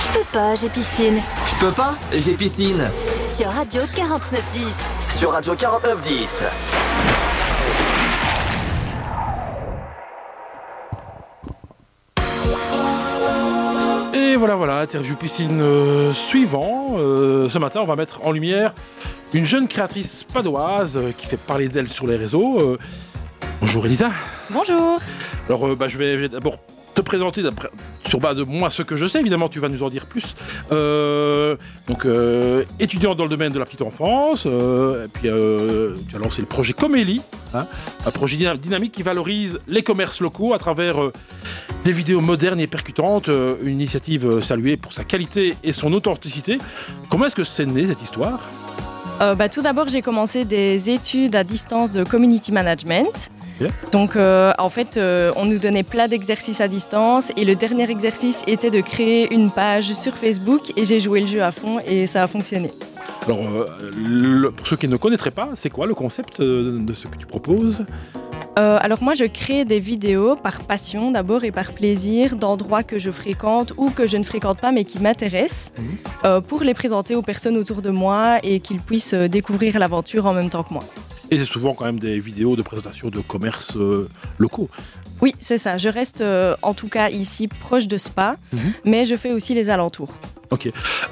Je peux pas, j'ai piscine. Je peux pas, j'ai piscine. Sur Radio 49.10. Sur Radio 49.10. Et voilà, interview piscine suivant. Ce matin, on va mettre en lumière une jeune créatrice padoise qui fait parler d'elle sur les réseaux. Bonjour Elisa. Bonjour. Alors, je vais d'abord te présenter sur base de moi ce que je sais. Évidemment, tu vas nous en dire plus. Étudiante dans le domaine de la petite enfance. Et puis, tu as lancé le projet Comélie, un projet dynamique qui valorise les commerces locaux à travers des vidéos modernes et percutantes. Une initiative saluée pour sa qualité et son authenticité. Comment est-ce que c'est né cette histoire ? Tout d'abord, j'ai commencé des études à distance de community management. Yeah. Donc, on nous donnait plein d'exercices à distance et le dernier exercice était de créer une page sur Facebook et j'ai joué le jeu à fond et ça a fonctionné. Alors, pour ceux qui ne connaîtraient pas, c'est quoi le concept de ce que tu proposes ? Alors moi, je crée des vidéos par passion d'abord et par plaisir d'endroits que je fréquente ou que je ne fréquente pas mais qui m'intéressent pour les présenter aux personnes autour de moi et qu'ils puissent découvrir l'aventure en même temps que moi. Et c'est souvent quand même des vidéos de présentation de commerces locaux. Oui, c'est ça. Je reste en tout cas ici proche de Spa, mais je fais aussi les alentours. Ok.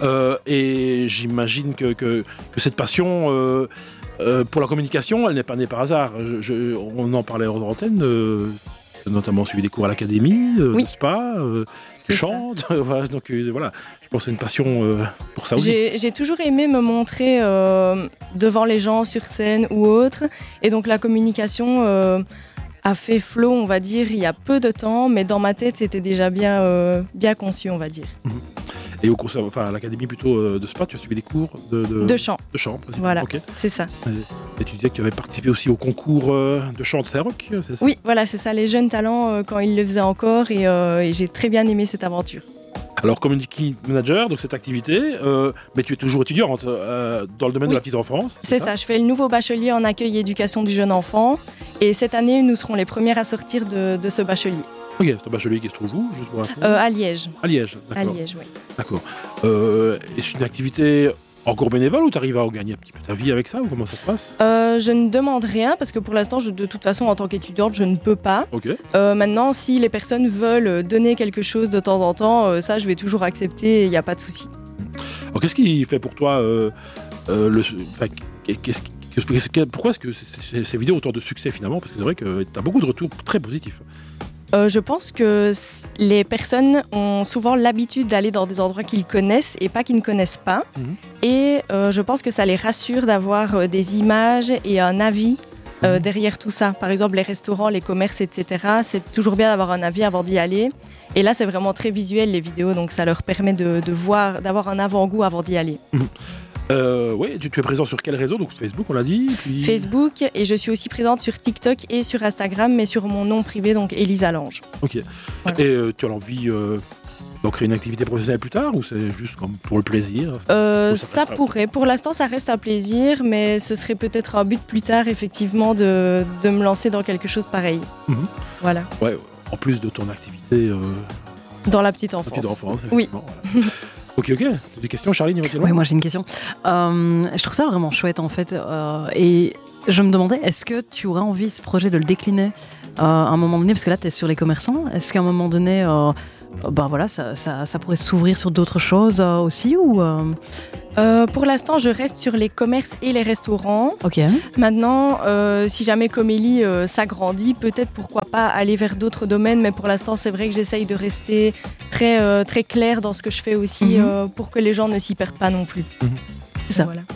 Et j'imagine que cette passion pour la communication, elle n'est pas née par hasard. On en parlait hors antenne, notamment suivi des cours à l'académie de Spa. Tu chantes, voilà, donc voilà, je pense que c'est une passion pour ça aussi. J'ai toujours aimé me montrer devant les gens sur scène ou autre, et donc la communication a fait flot, on va dire, il y a peu de temps, mais dans ma tête, c'était déjà bien conçu, on va dire. Et au cours, à l'académie plutôt de Spa, tu as suivi des cours de chant. De chant, voilà, okay. C'est ça. Et tu disais que tu avais participé aussi au concours de chant de Saint-Roch, c'est ça ? Oui, voilà, c'est ça, les jeunes talents quand ils le faisaient encore, et j'ai très bien aimé cette aventure. Alors, community manager, donc cette activité, mais tu es toujours étudiante dans le domaine de la petite enfance. C'est ça, je fais le nouveau bachelier en accueil et éducation du jeune enfant, et cette année, nous serons les premières à sortir de ce bachelier. Ok, c'est un bachelier qui se trouve où ? À Liège. À Liège, d'accord. À Liège, oui. D'accord. Et c'est une activité encore bénévole ou tu arrives à gagner un petit peu ta vie avec ça ou comment ça se passe ? Je ne demande rien parce que pour l'instant, de toute façon, en tant qu'étudiante, je ne peux pas. Ok. Maintenant, si les personnes veulent donner quelque chose de temps en temps, ça, je vais toujours accepter, il n'y a pas de souci. Alors, qu'est-ce qui fait pour toi pourquoi est-ce que ces vidéos ont autant de succès finalement ? Parce que c'est vrai que tu as beaucoup de retours très positifs. Je pense que les personnes ont souvent l'habitude d'aller dans des endroits qu'ils connaissent et pas qu'ils ne connaissent pas. Et je pense que ça les rassure d'avoir des images et un avis derrière tout ça. Par exemple, les restaurants, les commerces, etc. C'est toujours bien d'avoir un avis avant d'y aller. Et là, c'est vraiment très visuel, les vidéos. Donc, ça leur permet de voir, d'avoir un avant-goût avant d'y aller. Oui, tu es présent sur quel réseau ? Donc Facebook, on l'a dit. Puis... Facebook, et je suis aussi présente sur TikTok et sur Instagram, mais sur mon nom privé, donc Elisa Lange. Ok. Voilà. Et tu as l'envie d'en créer une activité professionnelle plus tard ou c'est juste comme pour le plaisir ? Ça pourrait. Pour l'instant, ça reste un plaisir, mais ce serait peut-être un but plus tard, effectivement, de me lancer dans quelque chose pareil. Voilà. Ouais, en plus de ton activité... Dans la petite enfance. Oui. Voilà. Ok. T'as des questions, Charline ? Oui, moi j'ai une question. Je trouve ça vraiment chouette en fait. Et je me demandais, est-ce que tu aurais envie, ce projet, de le décliner à un moment donné ? Parce que là, tu es sur les commerçants. Est-ce qu'à un moment donné, ça pourrait s'ouvrir sur d'autres choses aussi ou Pour l'instant, je reste sur les commerces et les restaurants. Ok. Maintenant, si jamais Comélie s'agrandit, peut-être pourquoi pas aller vers d'autres domaines. Mais pour l'instant, c'est vrai que j'essaye de rester très claire dans ce que je fais aussi pour que les gens ne s'y perdent pas non plus. C'est ça. Voilà.